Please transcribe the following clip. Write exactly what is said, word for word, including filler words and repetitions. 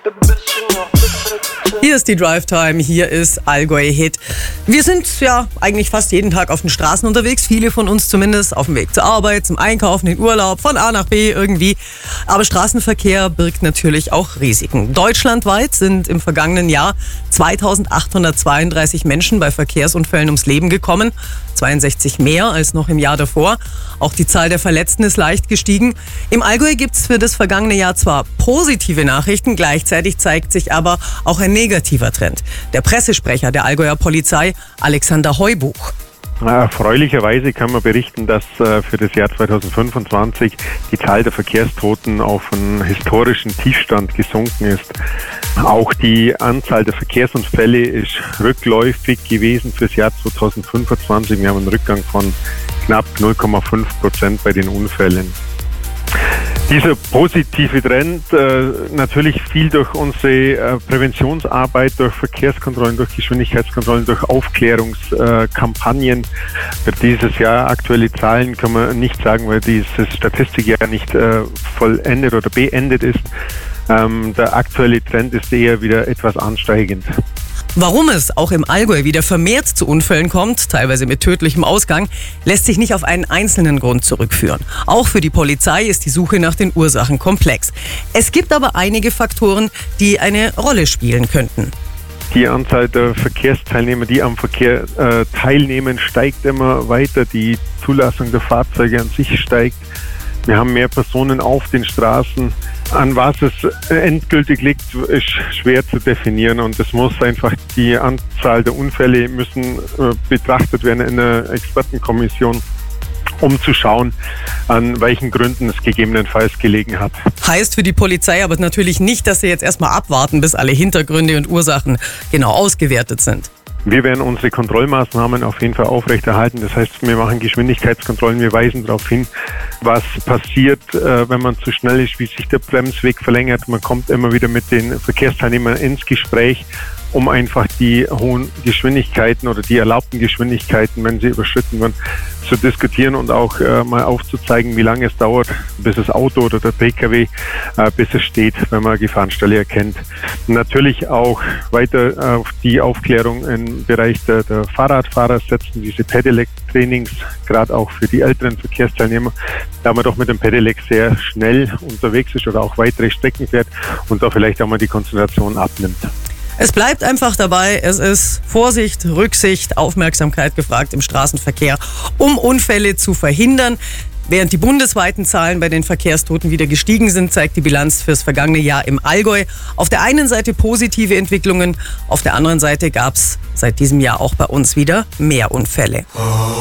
Hier ist die Drive Time, hier ist Allgäu Hit. Wir sind ja eigentlich fast jeden Tag auf den Straßen unterwegs, viele von uns zumindest auf dem Weg zur Arbeit, zum Einkaufen, in Urlaub, von A nach B irgendwie. Aber Straßenverkehr birgt natürlich auch Risiken. Deutschlandweit sind im vergangenen Jahr zweitausendachthundertzweiunddreißig Menschen bei Verkehrsunfällen ums Leben gekommen, zweiundsechzig mehr als noch im Jahr davor. Auch die Zahl der Verletzten ist leicht gestiegen. Im Allgäu gibt es für das vergangene Jahr zwar positive Nachrichten, gleichzeitig zeigt sich aber auch ein negativer Trend. Der Pressesprecher der Allgäuer Polizei, Alexander Heubuch. Erfreulicherweise kann man berichten, dass für das Jahr zweitausendfünfundzwanzig die Zahl der Verkehrstoten auf einen historischen Tiefstand gesunken ist. Auch die Anzahl der Verkehrsunfälle ist rückläufig gewesen für das Jahr zweitausendfünfundzwanzig. Wir haben einen Rückgang von knapp null Komma fünf Prozent bei den Unfällen. Dieser positive Trend, äh, natürlich viel durch unsere äh, Präventionsarbeit, durch Verkehrskontrollen, durch Geschwindigkeitskontrollen, durch Aufklärungskampagnen. Für dieses Jahr aktuelle Zahlen kann man nicht sagen, weil dieses Statistikjahr nicht äh, vollendet oder beendet ist. Ähm, der aktuelle Trend ist eher wieder etwas ansteigend. Warum es auch im Allgäu wieder vermehrt zu Unfällen kommt, teilweise mit tödlichem Ausgang, lässt sich nicht auf einen einzelnen Grund zurückführen. Auch für die Polizei ist die Suche nach den Ursachen komplex. Es gibt aber einige Faktoren, die eine Rolle spielen könnten. Die Anzahl der Verkehrsteilnehmer, die am Verkehr äh, teilnehmen, steigt immer weiter. Die Zulassung der Fahrzeuge an sich steigt. Wir haben mehr Personen auf den Straßen. An was es endgültig liegt, ist schwer zu definieren, und es muss einfach, die Anzahl der Unfälle müssen äh, betrachtet werden in einer Expertenkommission, um zu schauen, an welchen Gründen es gegebenenfalls gelegen hat. Heißt für die Polizei aber natürlich nicht, dass sie jetzt erstmal abwarten, bis alle Hintergründe und Ursachen genau ausgewertet sind. Wir werden unsere Kontrollmaßnahmen auf jeden Fall aufrechterhalten. Das heißt, wir machen Geschwindigkeitskontrollen, wir weisen darauf hin, was passiert, äh, wenn man zu schnell ist, wie sich der Bremsweg verlängert. Man kommt immer wieder mit den Verkehrsteilnehmern ins Gespräch, um einfach die hohen Geschwindigkeiten oder die erlaubten Geschwindigkeiten, wenn sie überschritten werden, zu diskutieren und auch äh, mal aufzuzeigen, wie lange es dauert, bis das Auto oder der Pkw, äh, bis es steht, wenn man eine Gefahrenstelle erkennt. Natürlich auch weiter auf die Aufklärung im Bereich der, der Fahrradfahrer setzen, diese Pedelec-Trainings, gerade auch für die älteren Verkehrsteilnehmer, da man doch mit dem Pedelec sehr schnell unterwegs ist oder auch weitere Strecken fährt und da vielleicht auch mal die Konzentration abnimmt. Es bleibt einfach dabei, es ist Vorsicht, Rücksicht, Aufmerksamkeit gefragt im Straßenverkehr, um Unfälle zu verhindern. Während die bundesweiten Zahlen bei den Verkehrstoten wieder gestiegen sind, zeigt die Bilanz fürs vergangene Jahr im Allgäu auf der einen Seite positive Entwicklungen, auf der anderen Seite gab es seit diesem Jahr auch bei uns wieder mehr Unfälle.